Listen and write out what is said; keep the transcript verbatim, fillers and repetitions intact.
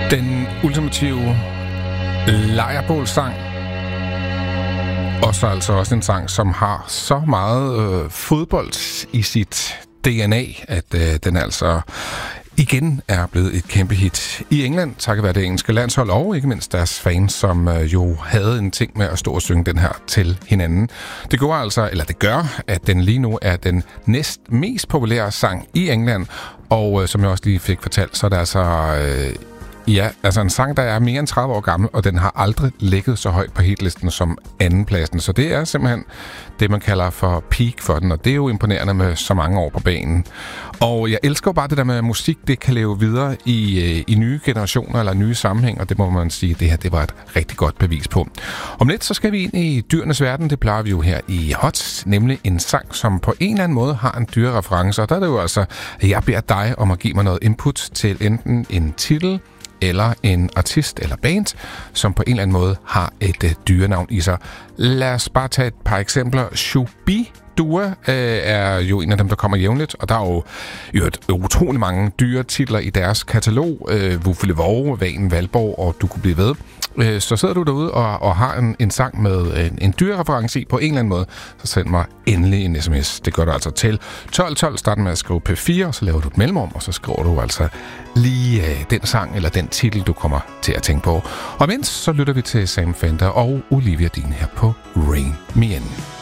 Den ultimative lejrbålsang. Og så altså også en sang, som har så meget øh, fodbold i sit D N A, at øh, den altså igen er blevet et kæmpe hit i England, takket være det engelske landshold og ikke mindst deres fans, som øh, jo havde en ting med at stå og synge den her til hinanden. Det går altså, eller det gør, at den lige nu er den næst mest populære sang i England, og øh, som jeg også lige fik fortalt, så er det altså øh, ja, altså en sang, der er mere end tredive år gammel, og den har aldrig ligget så højt på hitlisten som andenpladsen. Så det er simpelthen det, man kalder for peak for den, og det er jo imponerende med så mange år på banen. Og jeg elsker jo bare det der med musik, det kan leve videre i, i nye generationer eller nye sammenhæng, og det må man sige, det her det var et rigtig godt bevis på. Om lidt, så skal vi ind i dyrenes verden, det plejer vi jo her i Hot, nemlig en sang, som på en eller anden måde har en dyrereference, og der er det jo altså, at jeg beder dig om at give mig noget input til enten en titel, eller en artist eller band, som på en eller anden måde har et øh, dyrenavn i sig. Lad os bare tage et par eksempler. Shubidua øh, er jo en af dem, der kommer jævnligt, og der er jo, jo et, utrolig mange dyretitler i deres katalog. Øh, Vuffeli Vove, Vanen Valborg, og du kunne blive ved. Øh, så sidder du derude og, og har en, en sang med en, en dyrereference i på en eller anden måde, så send mig endelig en sms. Det gør du altså til tolv tolv. Start med at skrive P fire, og så laver du et mellemrum, og så skriver du altså lige øh, den sang eller den titel, du kommer til at tænke på. Og mens så lytter vi til Sam Fender og Olivia Dean her på Rain Me In.